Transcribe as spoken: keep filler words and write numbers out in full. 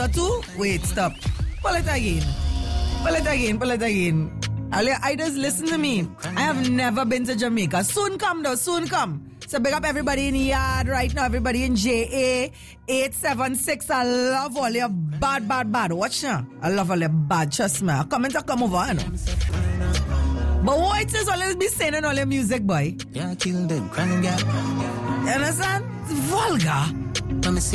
two? Wait, stop. Pull it again. Pull it again, pull it again. I just listen to me. I have never been to Jamaica. Soon come though, soon come. So big up everybody in the yard right now, everybody in J A eight seven six. I love all your bad, bad, bad. Watch now. I love all your bad. Trust me. Comment or come over, you know. But what it is always be saying in all your music, boy? Yeah, kill them. Crying, yeah. You understand? It's vulgar.